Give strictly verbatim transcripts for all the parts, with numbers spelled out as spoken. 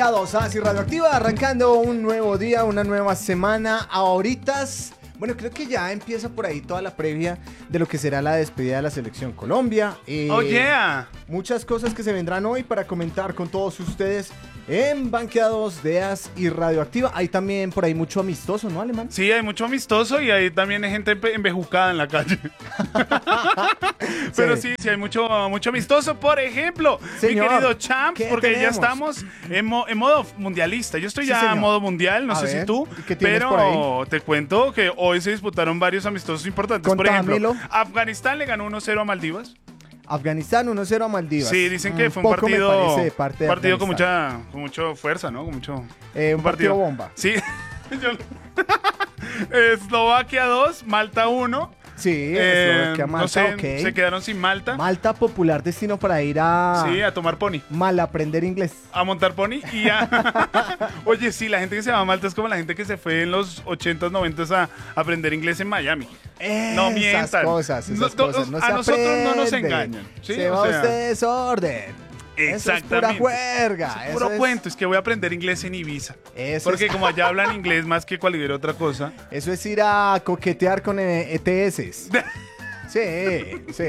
Así Radioactiva, arrancando un nuevo día, una nueva semana. Ahorita, bueno, creo que ya empieza por ahí toda la previa de lo que será la despedida de la Selección Colombia. Eh, oh, yeah. Muchas cosas que se vendrán hoy para comentar con todos ustedes en Banqueados de As y Radioactiva. Hay también por ahí mucho amistoso, ¿no, Alemán? Sí, hay mucho amistoso y hay también hay gente embejucada en la calle. Pero sí, sí, sí hay mucho, mucho amistoso. Por ejemplo, señor, mi querido Champs, porque tenemos? ya estamos en, mo en modo mundialista. Yo estoy sí, ya señor. en modo mundial, no A sé ver, si tú, pero te cuento que hoy se disputaron varios amistosos importantes. Contámelo. Por ejemplo, Afganistán le ganó uno cero a Maldivas. Afganistán uno cero a Maldivas. Sí, dicen que un fue un poco partido, me parece parte de partido con mucha, con mucha fuerza, ¿no? Con mucho, eh, un, un partido, partido bomba. Sí. Eslovaquia dos, Malta uno. Sí, eh, Eslovaquia, Malta, no sé, okay. Se quedaron sin Malta. Malta, popular destino para ir a... Sí, a tomar pony. Mal aprender inglés. A montar pony y a... Oye, sí, la gente que se va a Malta es como la gente que se fue en los ochentas, noventas a aprender inglés en Miami. Esas no mientan. Cosas, esas no, cosas, no a se nosotros aprende. no nos engañan. ¿Sí? Se o va sea, usted desorden. Exactamente. Eso es pura juerga. Es puro eso cuento, es... es que voy a aprender inglés en Ibiza. Eso porque es... como allá hablan inglés más que cualquier otra cosa. Eso es ir a coquetear con E T S. Sí, sí,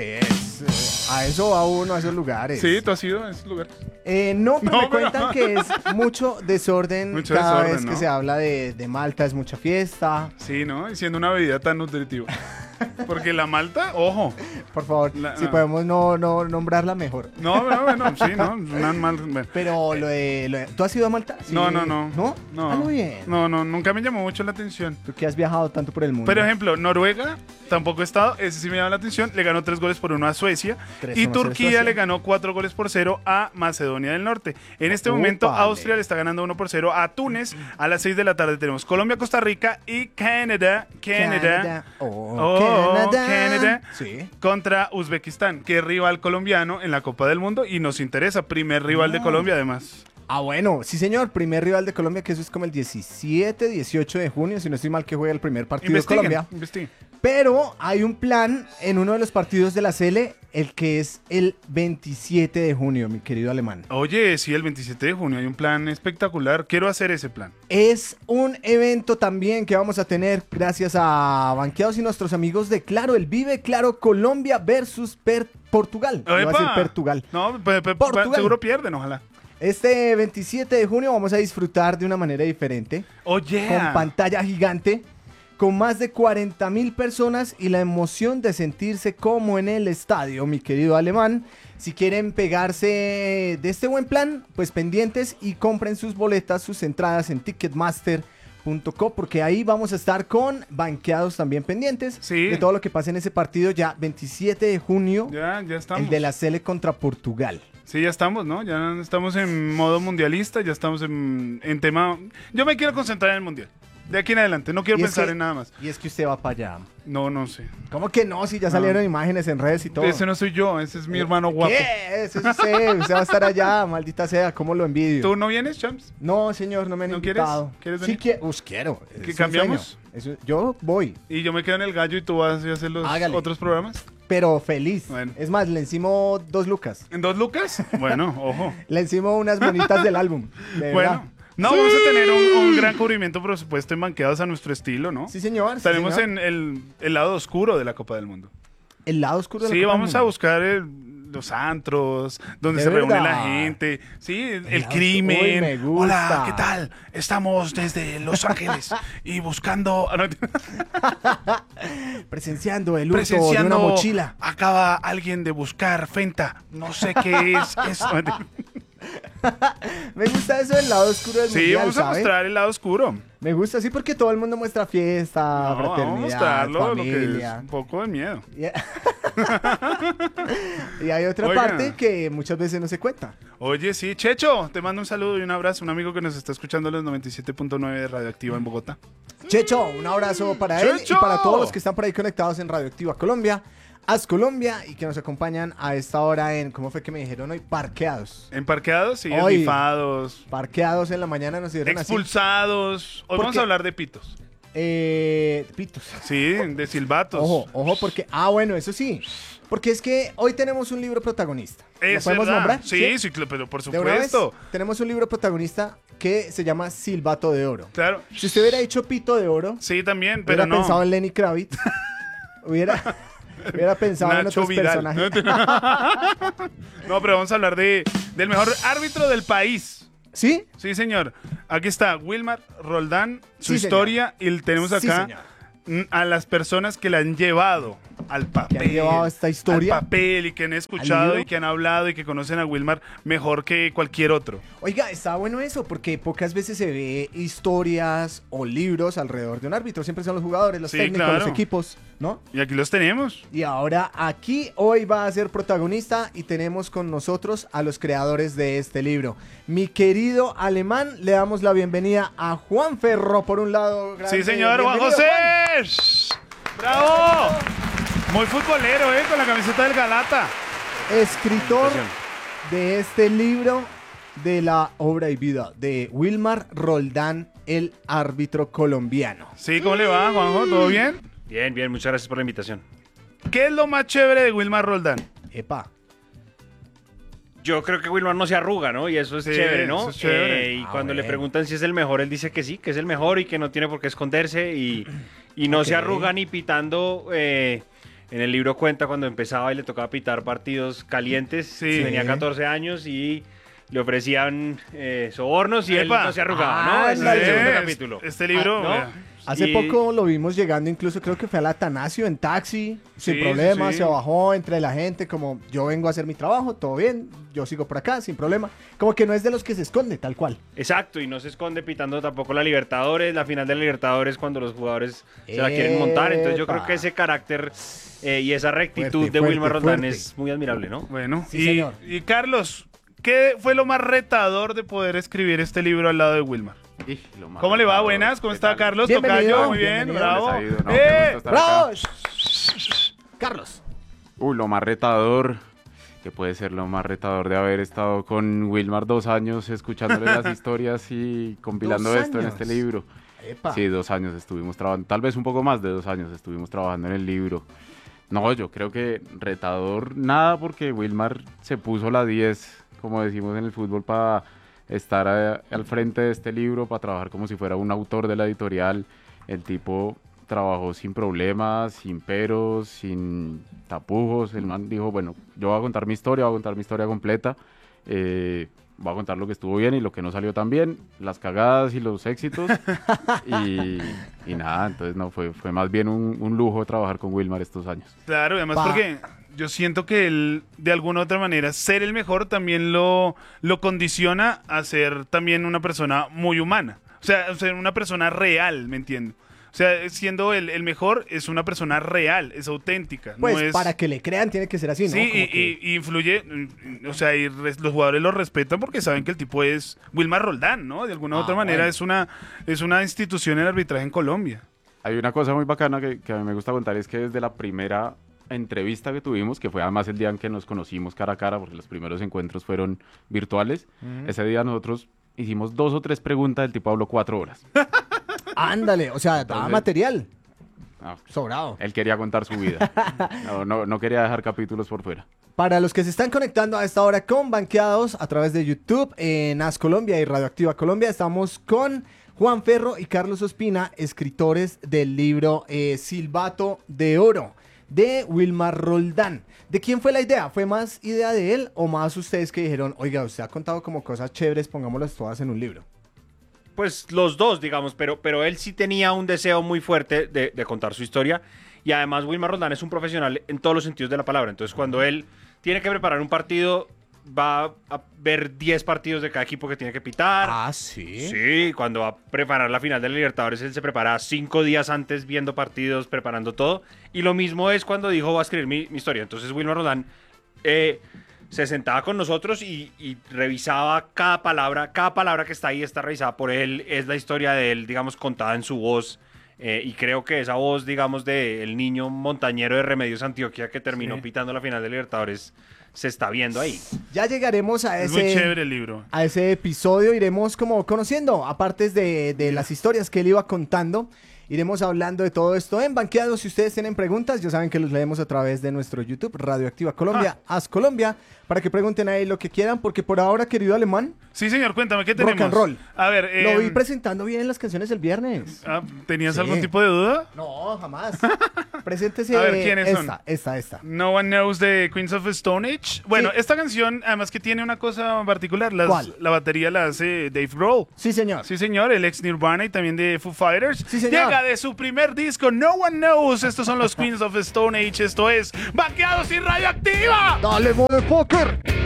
es, a eso va uno, a esos lugares. Sí, ¿tú has ido a esos lugares? Eh, no, pero no, me cuentan pero... que es mucho desorden. Mucho cada desorden, vez ¿no? que se habla de, de Malta es mucha fiesta. Sí, ¿no? Y siendo una bebida tan nutritiva. Porque la malta, ojo. Por favor, la, si no. podemos no, no nombrarla mejor. No, no, bueno, sí, ¿no? Una mal, bueno. Pero lo de, lo de... ¿Tú has ido a Malta? Sí. No, no, no. ¿No? No. Ah, muy bien. No, no, nunca me llamó mucho la atención. Tú que has viajado tanto por el mundo. Por ejemplo, Noruega, tampoco he estado, ese sí me llama la atención, le ganó tres goles por uno a Suecia. Y Turquía le ganó cuatro goles por cero a Macedonia del Norte. En este Upa, momento, vale. Austria le está ganando uno por cero a Túnez. A las seis de la tarde tenemos Colombia, Costa Rica y Canadá. Canadá. Canadá. Oh, Oh, Canadá. Canadá. Sí. Contra Uzbekistán, que es rival colombiano en la Copa del Mundo y nos interesa, primer rival No. de Colombia además. Ah, bueno, sí señor, primer rival de Colombia, que eso es como el diecisiete, dieciocho de junio, si no estoy mal que juega el primer partido de Colombia. Investiguen. Pero hay un plan en uno de los partidos de la Sele, el que es el veintisiete de junio, mi querido Alemán. Oye, sí, el veintisiete de junio hay un plan espectacular, quiero hacer ese plan. Es un evento también que vamos a tener gracias a Banqueados y nuestros amigos de Claro, el Vive Claro Colombia versus per Portugal. ¡Epa! Iba a decir Portugal. No, pe pe Portugal. seguro pierden, ojalá. Este veintisiete de junio vamos a disfrutar de una manera diferente. Oye. Con pantalla gigante, con más de cuarenta mil personas y la emoción de sentirse como en el estadio, mi querido Alemán. Si quieren pegarse de este buen plan, pues pendientes y compren sus boletas, sus entradas en ticketmaster punto co, porque ahí vamos a estar con banqueados también pendientes sí. de todo lo que pase en ese partido ya veintisiete de junio, ya, ya estamos. El de la Sele contra Portugal. Sí, ya estamos, ¿no? Ya estamos en modo mundialista, ya estamos en, en tema... Yo me quiero concentrar en el mundial. De aquí en adelante, no quiero Y es pensar que- en nada más. Y es que usted va para allá. No, no sé. ¿Cómo que no? Si ya No. salieron imágenes en redes y todo. Ese no soy yo, ese es mi hermano guapo. ¿Qué? Ese es usted. Usted va a estar allá, maldita sea. ¿Cómo lo envidio? ¿Tú no vienes, Champs? No, señor, no me han ¿No invitado. quieres? ¿Quieres Sí venir? quiero. Us, quiero. ¿Que Es un cambiamos? sueño. Eso- yo voy, Y yo me quedo en el gallo y tú vas a hacer los Hágale. otros programas. pero feliz. Bueno. Es más, le encimo dos lucas. ¿En dos lucas? Bueno, ojo. Le encimo unas bonitas del álbum. De Bueno. verdad. No, Sí. vamos a tener un, un gran cubrimiento, por supuesto, en banqueados a nuestro estilo, ¿no? Sí, señor. sí, Estaremos señor. en el, el lado oscuro de la Copa del Mundo. El lado oscuro de la Sí, Copa vamos del a Mundo. buscar el- los antros, donde ¿De se reúne verdad? la gente. Sí, el, lado- crimen. Uy, me gusta. Hola, ¿qué tal? Estamos desde Los Ángeles y buscando... ah, no, Presenciando el hurto de presenciando... una mochila. Acaba alguien de buscar Fenta. No sé qué es eso. Me gusta eso del lado oscuro del Sí, mundial, vamos a ¿sabe? mostrar el lado oscuro. Me gusta así porque todo el mundo muestra fiesta, No, vamos a fraternidad, mostrarlo, lo que es familia. un poco de miedo. Y, y hay otra Oiga. parte que muchas veces no se cuenta. Oye, sí, Checho, te mando un saludo y un abrazo. Un amigo que nos está escuchando en los noventa y siete punto nueve de Radioactiva en Bogotá. Checho, un abrazo para él ¡Checho! y para todos los que están por ahí conectados en Radioactiva Colombia, As Colombia y que nos acompañan a esta hora en, ¿cómo fue que me dijeron hoy? Parqueados. En parqueados, sí, Hoy. rifados, Parqueados en la mañana nos dieron así. expulsados. Hoy vamos Porque- a hablar de pitos. eh, pitos. Sí, de silbatos. Ojo, ojo, porque, ah, bueno, eso sí. Porque es que hoy tenemos un libro protagonista. ¿Lo ¿Es podemos verdad? nombrar? Sí, sí, cl- pero por ¿De una vez? supuesto. Tenemos un libro protagonista que se llama Silbato de Oro. Claro. Si usted hubiera dicho Pito de Oro, Sí, también, pero hubiera no. pensado en Lenny Kravitz. hubiera, hubiera pensado en Nacho otros Vidal. personajes. No, pero vamos a hablar de, del mejor árbitro del país. ¿Sí? Sí, señor. Aquí está Wilmar Roldán, su Sí, historia, y tenemos Sí, acá señor. mm, a las personas que la han llevado al papel. Que han llevado esta historia Al papel y que han escuchado libro. y que han hablado y que conocen a Wilmar mejor que cualquier otro. Oiga, está bueno eso, porque pocas veces se ve historias o libros alrededor de un árbitro. Siempre son los jugadores, los Sí, técnicos, claro. los equipos, ¿no? Y aquí los tenemos. Y ahora aquí hoy va a ser protagonista y tenemos con nosotros a los creadores de este libro. Mi querido Alemán, le damos la bienvenida a Juan Ferro por un lado. Sí, grande. señor, Juan Bienvenido, José. ¡Bravo! Muy futbolero, ¿eh? Con la camiseta del Galata. Juan. Escritor de este libro de la obra y vida de Wilmar Roldán, el árbitro colombiano. Sí, ¿cómo le va, Juanjo? ¿Todo bien? Bien, bien, muchas gracias por la invitación. ¿Qué es lo más chévere de Wilmar Roldán? Epa. Yo creo que Wilmar no se arruga, ¿no? Y eso es Sí, chévere, ¿no? eso es chévere. Eh, y Ah, cuando le bueno. preguntan si es el mejor, él dice que sí, que es el mejor y que no tiene por qué esconderse y, y no Ok. se arruga ni pitando. eh, en el libro cuenta cuando empezaba y le tocaba pitar partidos calientes. Sí. Tenía catorce años y le ofrecían eh, sobornos y Epa. él no se arrugaba, ¿no? Ah, Ese es el sí. segundo Es- capítulo. Este libro, Ah, ¿no? vea. Hace Y- poco lo vimos llegando, incluso creo que fue al Atanasio en taxi, sin Sí, problema, sí, sí. se bajó entre la gente, como yo vengo a hacer mi trabajo, todo bien, yo sigo por acá, sin problema. Como que no es de los que se esconde, tal cual. Exacto, y no se esconde pitando tampoco la Libertadores, la final de la Libertadores cuando los jugadores se la quieren montar. Entonces yo creo Epa. que ese carácter eh, y esa rectitud Fuerte, de fuerte, Wilmar Roldán fuerte. es muy admirable, ¿no? Bueno, Sí, y, señor. y Carlos, ¿qué fue lo más retador de poder escribir este libro al lado de Wilmar? Ij, lo más ¿Cómo le va? retador. Buenas, ¿cómo ¿Qué está tal? Carlos? Bienvenido, Tocayo, muy bien, bienvenido. bravo. ¿Cómo les ha ido? No, ¡Eh! qué gusto estar ¡Bravo! acá. Carlos. Uy, lo más retador, que puede ser lo más retador de haber estado con Wilmar dos años escuchándole las historias y compilando ¿Dos esto en años? este libro. Epa. Sí, dos años estuvimos trabajando, tal vez un poco más de dos años estuvimos trabajando en el libro. No, yo creo que retador nada porque Wilmar se puso la diez, como decimos en el fútbol, para estar a- al frente de este libro, para trabajar como si fuera un autor de la editorial. El tipo trabajó sin problemas, sin peros, sin tapujos. El man dijo, bueno, yo voy a contar mi historia, voy a contar mi historia completa. Eh, voy a contar lo que estuvo bien y lo que no salió tan bien, las cagadas y los éxitos. y, y nada, entonces no, fue, fue más bien un, un lujo trabajar con Wilmar estos años. Claro, y además Pa. porque yo siento que él, de alguna u otra manera, ser el mejor también lo, lo condiciona a ser también una persona muy humana. O sea, ser una persona real, ¿me entiendo? O sea, siendo el, el mejor, es una persona real, es auténtica. Pues no es... para que le crean tiene que ser así, ¿no? Sí, Como y, que- y- y influye, mm, o sea, y res- los jugadores lo respetan porque saben que el tipo es Wilmar Roldán, ¿no? De alguna u Ah, otra manera bueno. es una es una institución en el arbitraje en Colombia. Hay una cosa muy bacana que, que a mí me gusta contar, es que desde la primera entrevista que tuvimos, que fue además el día en que nos conocimos cara a cara, porque los primeros encuentros fueron virtuales, ese día nosotros hicimos dos o tres preguntas, el tipo habló cuatro horas. Ándale, o sea, daba Entonces- material. Ah, Sobrado. él quería contar su vida, no, no, no quería dejar capítulos por fuera. Para los que se están conectando a esta hora con Banqueados a través de YouTube, en As Colombia y Radioactiva Colombia, estamos con Juan Ferro y Carlos Ospina, escritores del libro eh, Silbato de Oro, de Wilmar Roldán. ¿De quién fue la idea? ¿Fue más idea de él o más ustedes que dijeron, oiga, usted ha contado como cosas chéveres, pongámoslas todas en un libro? Pues los dos, digamos, pero, pero él sí tenía un deseo muy fuerte de, de contar su historia. Y además Wilmar Roldán es un profesional en todos los sentidos de la palabra. Entonces cuando él tiene que preparar un partido, va a ver diez partidos de cada equipo que tiene que pitar. Ah, sí. Sí, cuando va a preparar la final de la Libertadores, él se prepara cinco días antes viendo partidos, preparando todo. Y lo mismo es cuando dijo, voy a escribir mi, mi historia. Entonces Wilmar Roldán eh, se sentaba con nosotros y, y revisaba cada palabra. Cada palabra que está ahí está revisada por él. Es la historia de él, digamos, contada en su voz. Eh, y creo que esa voz, digamos, del niño montañero de Remedios Antioquia que terminó Sí. pitando la final de Libertadores, se está viendo ahí. Ya llegaremos a Es muy ese... chévere el libro. A ese episodio iremos como conociendo, aparte de, de las historias que él iba contando. Iremos hablando de todo esto en Banqueados. Si ustedes tienen preguntas, ya saben que los leemos a través de nuestro YouTube, Radioactiva Colombia, Ah. Haz Colombia, para que pregunten ahí lo que quieran, porque por ahora, querido Alemán, Sí, señor, cuéntame, ¿qué rock tenemos? and roll. A ver, Lo vi em, presentando bien las canciones el viernes. ah, ¿tenías Sí. algún tipo de duda? No, jamás. Preséntese. A ver, ¿quiénes son? esta, Esta, esta. No One Knows de Queens of Stone Age. Bueno, Sí. esta canción, además que tiene una cosa particular, las- ¿Cuál? la batería la hace Dave Grohl. Sí, señor. Sí, señor, el ex Nirvana y también de Foo Fighters. Sí, señor. Llega de su primer disco, No One Knows. Estos son los Queens of Stone Age. Esto es Banqueados y Radioactiva. Dale, motherfucker.